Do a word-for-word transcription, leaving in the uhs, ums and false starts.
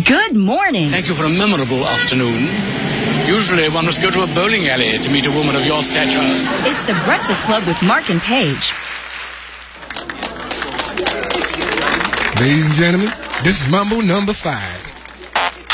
Good morning. Thank you for a memorable afternoon. Usually one must go to a bowling alley to meet a woman of your stature. It's the Breakfast Club with Mark and Paige. Ladies and gentlemen, this is Mambo number five.